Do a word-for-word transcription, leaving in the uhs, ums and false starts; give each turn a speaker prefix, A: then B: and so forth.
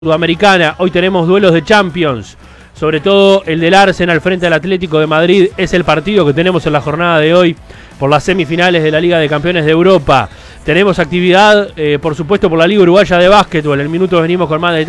A: Sudamericana. Hoy tenemos duelos de Champions, sobre todo el del Arsenal frente al Atlético de Madrid. Es el partido que tenemos en la jornada de hoy por las semifinales de la Liga de Campeones de Europa. Tenemos actividad, eh, por supuesto, por la Liga Uruguaya de Básquetbol. En minutos venimos con más detalles.